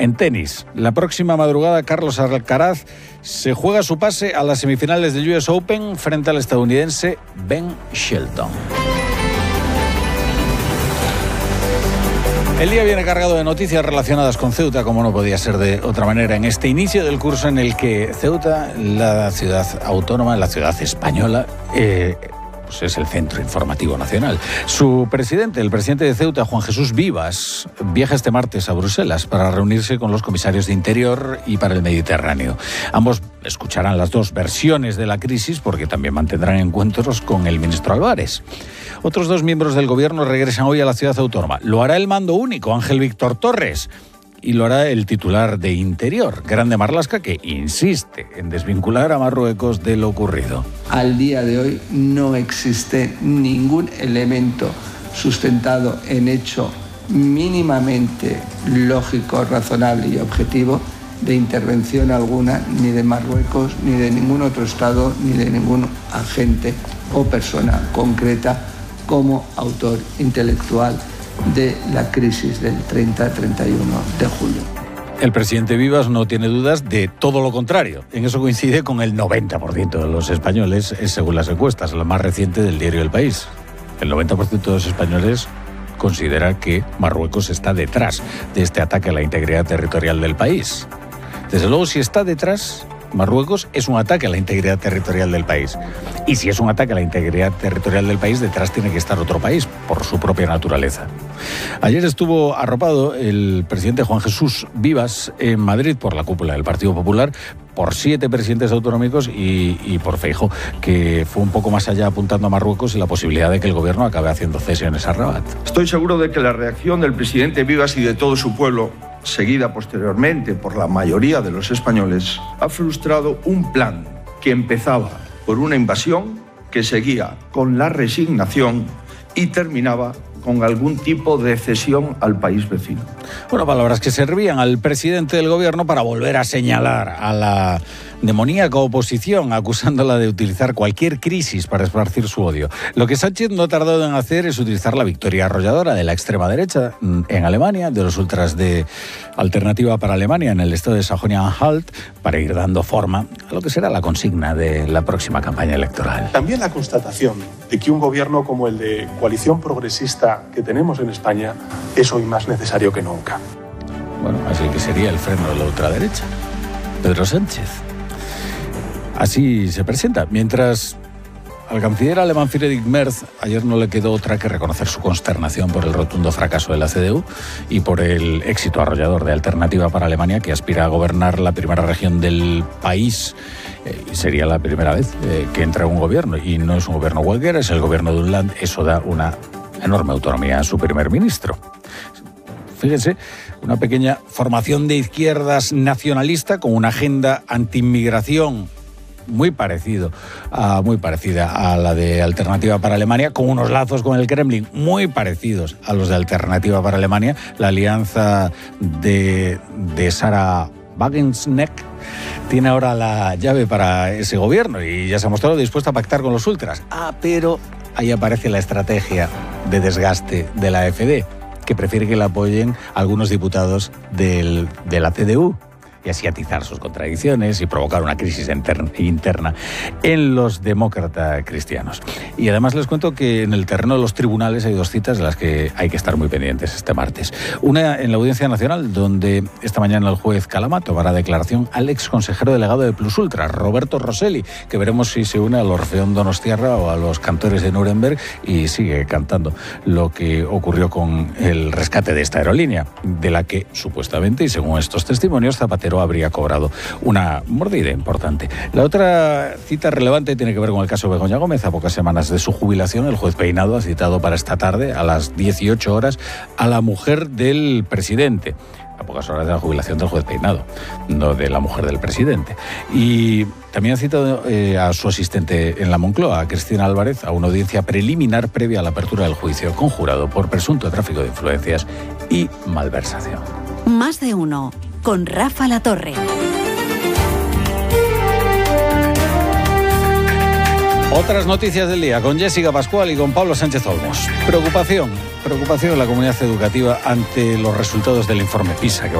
En tenis, la próxima madrugada Carlos Alcaraz se juega su pase a las semifinales del US Open frente al estadounidense Ben Shelton. El día viene cargado de noticias relacionadas con Ceuta, como no podía ser de otra manera, en este inicio del curso en el que Ceuta, la ciudad autónoma, la ciudad española, es el centro informativo nacional. Su presidente, el presidente de Ceuta, Juan Jesús Vivas, viaja este martes a Bruselas para reunirse con los comisarios de Interior y para el Mediterráneo. Ambos escucharán las dos versiones de la crisis porque también mantendrán encuentros con el ministro Álvarez. Otros dos miembros del gobierno regresan hoy a la ciudad autónoma. Lo hará el mando único, Ángel Víctor Torres, y lo hará el titular de Interior, Grande Marlaska, que insiste en desvincular a Marruecos de lo ocurrido. Al día de hoy no existe ningún elemento sustentado en hecho mínimamente lógico, razonable y objetivo de intervención alguna, ni de Marruecos, ni de ningún otro Estado, ni de ningún agente o persona concreta como autor intelectual de la crisis del 30-31 de julio. El presidente Vivas no tiene dudas de todo lo contrario. En eso coincide con el 90% de los españoles, según las encuestas, la más reciente del diario El País. El 90% de los españoles considera que Marruecos está detrás de este ataque a la integridad territorial del país. Desde luego, si está detrás, Marruecos es un ataque a la integridad territorial del país. Y si es un ataque a la integridad territorial del país, detrás tiene que estar otro país, por su propia naturaleza. Ayer estuvo arropado el presidente Juan Jesús Vivas en Madrid por la cúpula del Partido Popular, por 7 presidentes autonómicos y por Feijóo, que fue un poco más allá apuntando a Marruecos y la posibilidad de que el gobierno acabe haciendo cesiones a Rabat. Estoy seguro de que la reacción del presidente Vivas y de todo su pueblo, seguida posteriormente por la mayoría de los españoles, ha frustrado un plan que empezaba por una invasión, que seguía con la resignación y terminaba con algún tipo de cesión al país vecino. Bueno, palabras que servían al presidente del gobierno para volver a señalar a la demoníaca oposición, acusándola de utilizar cualquier crisis para esparcir su odio. Lo que Sánchez no ha tardado en hacer es utilizar la victoria arrolladora de la extrema derecha en Alemania, de los ultras de Alternativa para Alemania en el estado de Sajonia-Anhalt, para ir dando forma a lo que será la consigna de la próxima campaña electoral. También la constatación de que un gobierno como el de coalición progresista que tenemos en España es hoy más necesario que nunca. Bueno, así que sería el freno de la ultraderecha, Pedro Sánchez. Así se presenta, mientras al canciller alemán Friedrich Merz ayer no le quedó otra que reconocer su consternación por el rotundo fracaso de la CDU y por el éxito arrollador de Alternativa para Alemania, que aspira a gobernar la primera región del país. Sería la primera vez que entra un gobierno, y no es un gobierno cualquiera, es el gobierno de un land. Eso da una enorme autonomía a su primer ministro. Fíjense, una pequeña formación de izquierdas nacionalista con una agenda anti-inmigración muy parecida a la de Alternativa para Alemania, con unos lazos con el Kremlin muy parecidos a los de Alternativa para Alemania. La alianza de Sarah Wagenknecht tiene ahora la llave para ese gobierno y ya se ha mostrado dispuesta a pactar con los ultras. Pero ahí aparece la estrategia de desgaste de la AfD, que prefiere que la apoyen algunos diputados de la CDU, y así atizar sus contradicciones y provocar una crisis interna en los demócratas cristianos. Y además les cuento que en el terreno de los tribunales hay 2 citas de las que hay que estar muy pendientes este martes. Una en la Audiencia Nacional, donde esta mañana el juez Calama tomará declaración al ex consejero delegado de Plus Ultra, Roberto Rosselli, que veremos si se une al Orfeón Donostiarra o a los cantores de Nuremberg y sigue cantando lo que ocurrió con el rescate de esta aerolínea, de la que supuestamente, y según estos testimonios, Zapatero habría cobrado una mordida importante. La otra cita relevante tiene que ver con el caso Begoña Gómez. A pocas semanas de su jubilación, el juez Peinado ha citado para esta tarde, a las 18 horas, a la mujer del presidente. A pocas horas de la jubilación del juez Peinado, no de la mujer del presidente. Y también ha citado a su asistente en la Moncloa, a Cristina Álvarez, a una audiencia preliminar previa a la apertura del juicio conjurado por presunto tráfico de influencias y malversación. Más de uno, con Rafa Latorre. Otras noticias del día con Jessica Pascual y con Pablo Sánchez Olmos. Preocupación en la comunidad educativa ante los resultados del informe PISA que